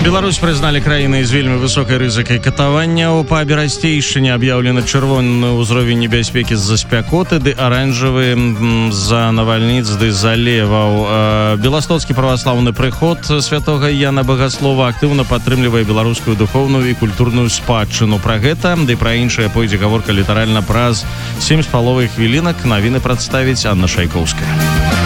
Беларусь прызналі краінай з вельмі высокай рызыкай катаванняў. Па Берасцейшчыне аб'яўлены чырвоны ўзровень небяспекі з-за спякоты ды аранжавы з-за навальніц ды залеваў. Беластоцкі праваслаўны прыход святога Яна Багаслова актыўна падтрымлівае беларускую духоўную і культурную спадчыну. Пра гэта ды пра іншае пойдзе гаворка літаральна праз 7,5 хвілінак. Навіны прадставіць Анна Шайкоўская.